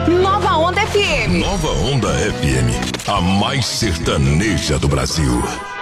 Nova Onda FM. Nova Onda FM, a mais sertaneja do Brasil.